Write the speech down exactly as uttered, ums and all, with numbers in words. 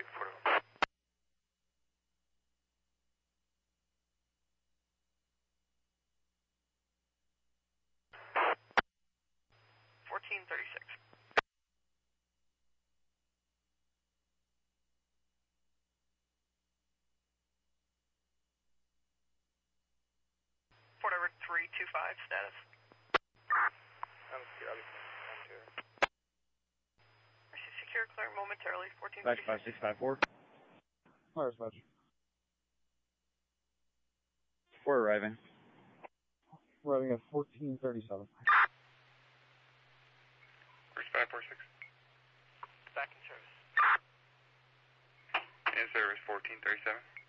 eight forty-one. fourteen thirty-six. Fort Edward three two five, status. I'm secure, I'm secure. I see secure, clear momentarily, fourteen Batch thirty-six. five six five four. Fire dispatch. We're arriving. Arriving at fourteen thirty-seven. Where's five four six? Back in service. In service, fourteen thirty-seven.